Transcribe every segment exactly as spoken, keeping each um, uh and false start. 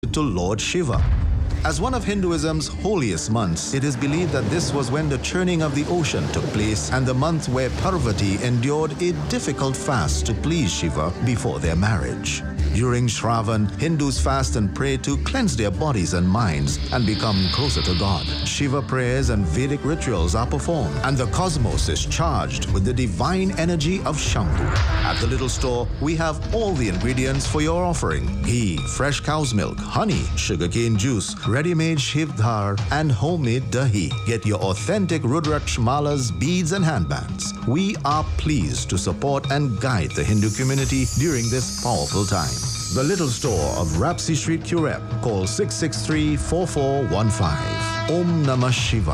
to Lord Shiva. As one of Hinduism's holiest months, it is believed that this was when the churning of the ocean took place and the month where Parvati endured a difficult fast to please Shiva before their marriage. During Shravan, Hindus fast and pray to cleanse their bodies and minds and become closer to God. Shiva prayers and Vedic rituals are performed, and the cosmos is charged with the divine energy of Shambhu. At the little store, we have all the ingredients for your offering: ghee, fresh cow's milk, honey, sugarcane juice, ready-made shivdhar, and homemade dahi. Get your authentic Rudraksh malas, beads, and handbands. We are pleased to support and guide the Hindu community during this powerful time. The Little Store of Rapsi Street, Curep. Call six six three, four four one five. Om Namah Shiva.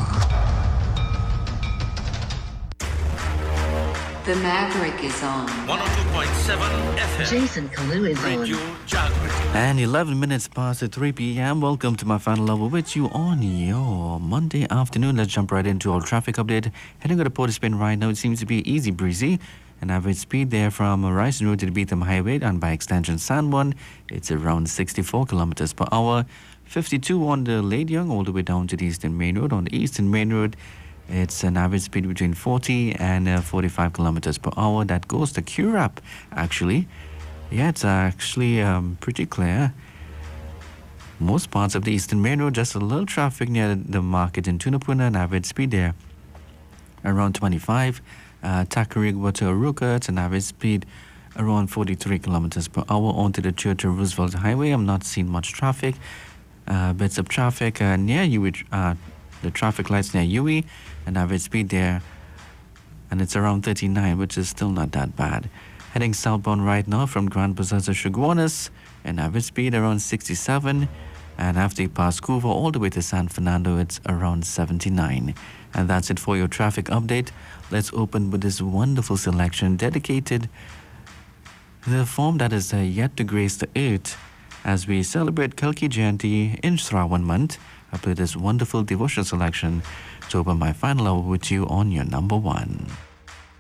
The Maverick is on. one oh two point seven F M. Jason Kalu is Radio on. Jagrati. And eleven minutes past three p.m. Welcome to my final level with you on your Monday afternoon. Let's jump right into our traffic update. Heading to the Port of Spain right now, it seems to be easy breezy. An average speed there from Rising Road to the Beetham Highway and by extension San Juan, it's around sixty-four kilometers per hour. fifty-two on the Late Young all the way down to the Eastern Main Road. On the Eastern Main Road, it's an average speed between forty and uh, forty-five kilometers per hour. That goes to Currap, actually. Yeah, it's actually um, pretty clear. Most parts of the Eastern Main Road, just a little traffic near the market in Tunapuna, an average speed there around twenty-five. Uh, Takarigwa to Aruka, it's an average speed around forty-three kilometers per hour. Onto the Churchill Roosevelt Highway, I'm not seeing much traffic. Uh, bits of traffic uh, near U E, uh, the traffic lights near U E, an average speed there, and it's around thirty-nine, which is still not that bad. Heading southbound right now from Grand Bazaar to Chaguanas, an average speed around sixty-seven, and after you pass Cuba all the way to San Fernando, it's around seventy-nine. And that's it for your traffic update. Let's open with this wonderful selection dedicated to the form that is uh, yet to grace the earth as we celebrate Kalki Jayanti in Shravan month. I play this wonderful devotional selection to open my final hour with you on your number one.